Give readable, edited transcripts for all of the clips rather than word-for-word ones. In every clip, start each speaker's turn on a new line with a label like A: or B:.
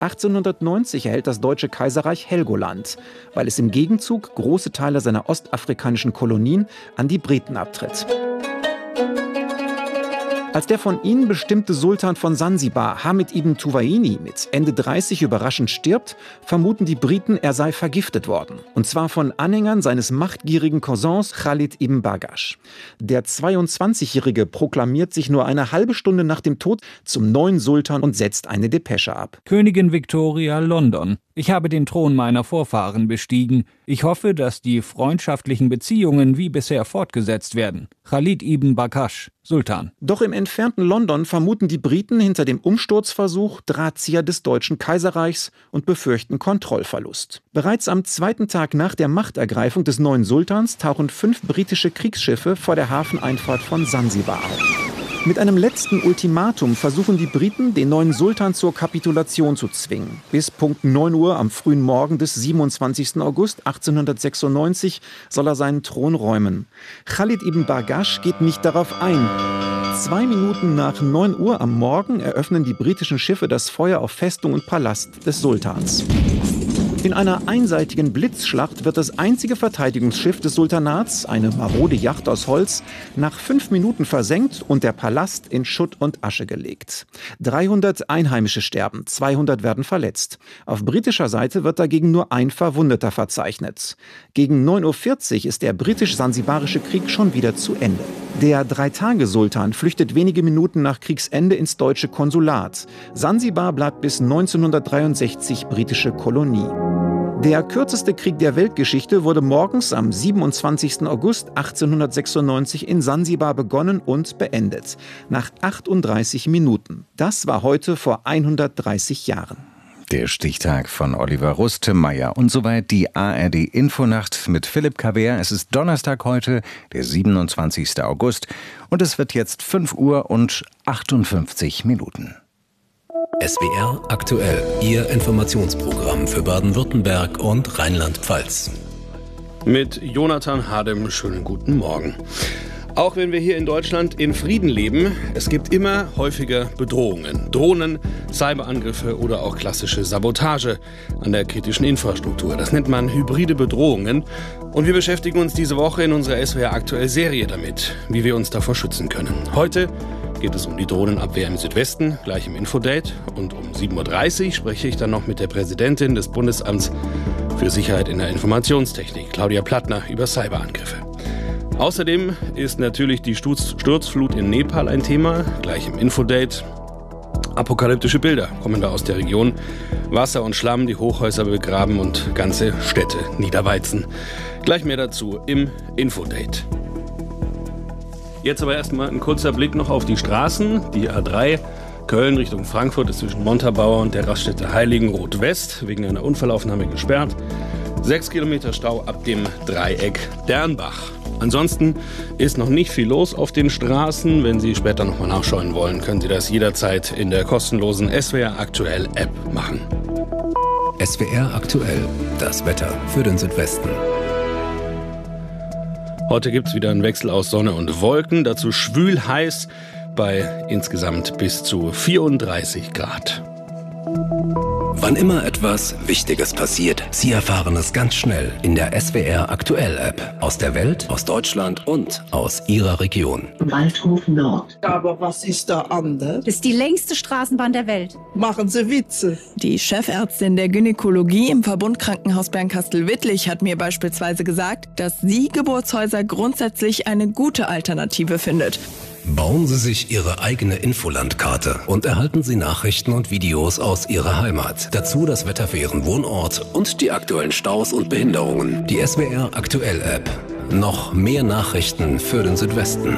A: 1890 erhält das Deutsche Kaiserreich Helgoland, weil es im Gegenzug große Teile seiner ostafrikanischen Kolonien an die Briten abtritt. Als der von ihnen bestimmte Sultan von Sansibar, Hamid ibn Tuwaini, mit Ende 30 überraschend stirbt, vermuten die Briten, er sei vergiftet worden. Und zwar von Anhängern seines machtgierigen Cousins Khalid ibn Bargash. Der 22-Jährige proklamiert sich nur eine halbe Stunde nach dem Tod zum neuen Sultan und setzt eine Depesche ab.
B: Königin Victoria, London. Ich habe den Thron meiner Vorfahren bestiegen. Ich hoffe, dass die freundschaftlichen Beziehungen wie bisher fortgesetzt werden. Khalid ibn Bargash, Sultan.
A: Doch im entfernten London vermuten die Briten hinter dem Umsturzversuch Drahtzieher des Deutschen Kaiserreichs und befürchten Kontrollverlust. Bereits am zweiten Tag nach der Machtergreifung des neuen Sultans tauchen 5 britische Kriegsschiffe vor der Hafeneinfahrt von Sansibar auf. Mit einem letzten Ultimatum versuchen die Briten, den neuen Sultan zur Kapitulation zu zwingen. Bis Punkt 9 Uhr am frühen Morgen des 27. August 1896 soll er seinen Thron räumen. Khalid ibn Bargash geht nicht darauf ein. 2 Minuten nach 9 Uhr am Morgen eröffnen die britischen Schiffe das Feuer auf Festung und Palast des Sultans. In einer einseitigen Blitzschlacht wird das einzige Verteidigungsschiff des Sultanats, eine marode Yacht aus Holz, nach 5 Minuten versenkt und der Palast in Schutt und Asche gelegt. 300 Einheimische sterben, 200 werden verletzt. Auf britischer Seite wird dagegen nur ein Verwundeter verzeichnet. Gegen 9:40 Uhr ist der britisch-sansibarische Krieg schon wieder zu Ende. Der 3-Tage-Sultan flüchtet wenige Minuten nach Kriegsende ins deutsche Konsulat. Sansibar bleibt bis 1963 britische Kolonie. Der kürzeste Krieg der Weltgeschichte wurde morgens am 27. August 1896 in Sansibar begonnen und beendet. Nach 38 Minuten. Das war heute vor 130 Jahren.
C: Der Stichtag von Oliver Rustemeyer. Und soweit die ARD-Infonacht mit Philipp Kaber. Es ist Donnerstag heute, der 27. August. Und es wird jetzt 5 Uhr und 58 Minuten.
D: SWR aktuell, Ihr Informationsprogramm für Baden-Württemberg und Rheinland-Pfalz.
E: Mit Jonathan Hadem, schönen guten Morgen. Auch wenn wir hier in Deutschland in Frieden leben, es gibt immer häufiger Bedrohungen. Drohnen, Cyberangriffe oder auch klassische Sabotage an der kritischen Infrastruktur. Das nennt man hybride Bedrohungen. Und wir beschäftigen uns diese Woche in unserer SWR aktuell Serie damit, wie wir uns davor schützen können. Heute geht es um die Drohnenabwehr im Südwesten, gleich im Infodate. Und um 7:30 Uhr spreche ich dann noch mit der Präsidentin des Bundesamts für Sicherheit in der Informationstechnik, Claudia Plattner, über Cyberangriffe. Außerdem ist natürlich die Sturzflut in Nepal ein Thema, gleich im Infodate. Apokalyptische Bilder kommen da aus der Region. Wasser und Schlamm, die Hochhäuser begraben und ganze Städte niederweizen. Gleich mehr dazu im Infodate. Jetzt aber erstmal ein kurzer Blick noch auf die Straßen. Die A3 Köln Richtung Frankfurt ist zwischen Montabaur und der Raststätte Heiligenroth West wegen einer Unfallaufnahme gesperrt. 6 Kilometer Stau ab dem Dreieck Dernbach. Ansonsten ist noch nicht viel los auf den Straßen. Wenn Sie später nochmal nachschauen wollen, können Sie das jederzeit in der kostenlosen SWR Aktuell App machen.
D: SWR aktuell, das Wetter für den Südwesten.
E: Heute gibt es wieder einen Wechsel aus Sonne und Wolken, dazu schwül heiß bei insgesamt bis zu 34 Grad.
D: Wann immer etwas Wichtiges passiert, Sie erfahren es ganz schnell in der SWR Aktuell App. Aus der Welt, aus Deutschland und aus Ihrer Region.
F: Waldhof Nord.
G: Aber was ist da anders?
H: Das ist die längste Straßenbahn der Welt.
G: Machen Sie Witze.
I: Die Chefärztin der Gynäkologie im Verbundkrankenhaus Bernkastel-Wittlich hat mir beispielsweise gesagt, dass sie Geburtshäuser grundsätzlich eine gute Alternative findet.
D: Bauen Sie sich Ihre eigene Infolandkarte und erhalten Sie Nachrichten und Videos aus Ihrer Heimat. Dazu das Wetter für Ihren Wohnort und die aktuellen Staus und Behinderungen. Die SWR Aktuell App. Noch mehr Nachrichten für den Südwesten.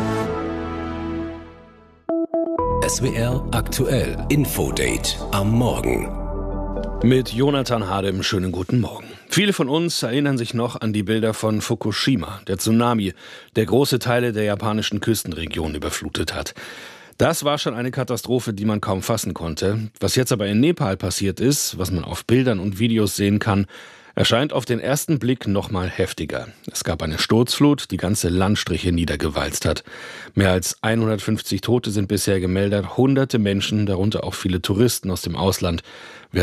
D: SWR Aktuell Infodate am Morgen.
E: Mit Jonathan Hadem, schönen guten Morgen. Viele von uns erinnern sich noch an die Bilder von Fukushima, der Tsunami, der große Teile der japanischen Küstenregion überflutet hat. Das war schon eine Katastrophe, die man kaum fassen konnte. Was jetzt aber in Nepal passiert ist, was man auf Bildern und Videos sehen kann, erscheint auf den ersten Blick noch mal heftiger. Es gab eine Sturzflut, die ganze Landstriche niedergewalzt hat. Mehr als 150 Tote sind bisher gemeldet, hunderte Menschen, darunter auch viele Touristen aus dem Ausland,